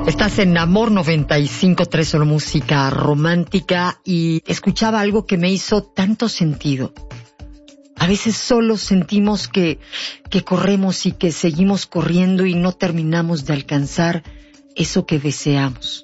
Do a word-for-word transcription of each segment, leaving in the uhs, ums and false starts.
Estás en Amor noventa y cinco punto tres, solo música romántica, y escuchaba algo que me hizo tanto sentido. A veces solo sentimos que, que corremos y que seguimos corriendo y no terminamos de alcanzar eso que deseamos.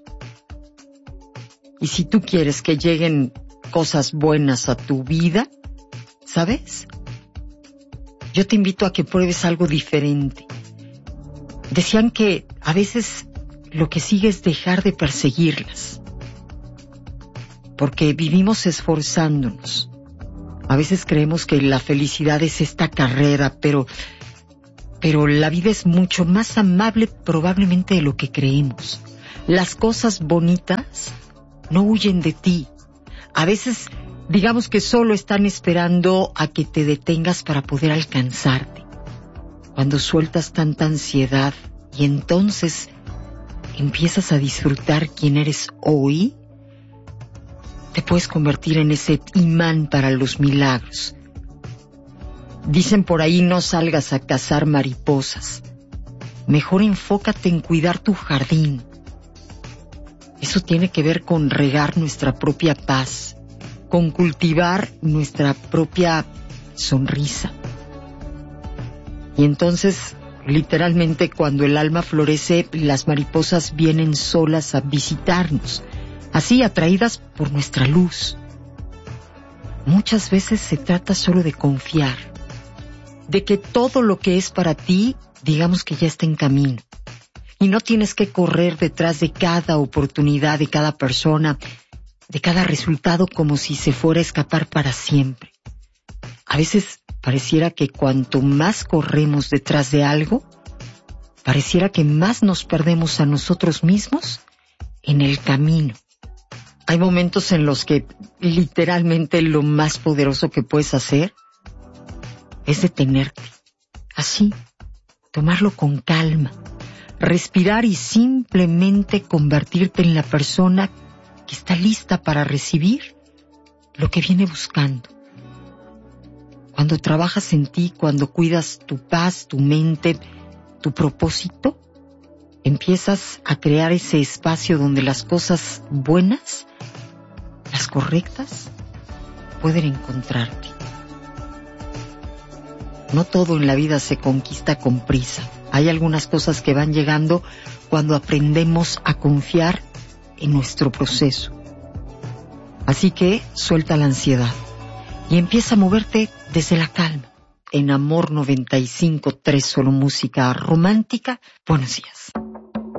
Y si tú quieres que lleguen cosas buenas a tu vida, ¿sabes? Yo te invito a que pruebes algo diferente. Decían que a veces lo que sigue es dejar de perseguirlas, porque vivimos esforzándonos. A veces creemos que la felicidad es esta carrera, pero, pero la vida es mucho más amable probablemente de lo que creemos. Las cosas bonitas no huyen de ti. A veces, digamos que solo están esperando a que te detengas para poder alcanzarte. Cuando sueltas tanta ansiedad y entonces empiezas a disfrutar quién eres hoy, te puedes convertir en ese imán para los milagros. Dicen por ahí, no salgas a cazar mariposas. Mejor enfócate en cuidar tu jardín. Eso tiene que ver con regar nuestra propia paz, con cultivar nuestra propia sonrisa. Y entonces, literalmente, cuando el alma florece, las mariposas vienen solas a visitarnos, así atraídas por nuestra luz. Muchas veces se trata solo de confiar, de que todo lo que es para ti, digamos que ya está en camino. Y no tienes que correr detrás de cada oportunidad, de cada persona, de cada resultado como si se fuera a escapar para siempre. A veces pareciera que cuanto más corremos detrás de algo, pareciera que más nos perdemos a nosotros mismos en el camino. Hay momentos en los que literalmente lo más poderoso que puedes hacer es detenerte. Así, tomarlo con calma, respirar y simplemente convertirte en la persona que está lista para recibir lo que viene buscando. Cuando trabajas en ti, cuando cuidas tu paz, tu mente, tu propósito, empiezas a crear ese espacio donde las cosas buenas, las correctas, pueden encontrarte. No todo en la vida se conquista con prisa. Hay algunas cosas que van llegando cuando aprendemos a confiar en nuestro proceso. Así que suelta la ansiedad y empieza a moverte desde la calma. En Amor noventa y cinco punto tres, solo música romántica. Buenos días.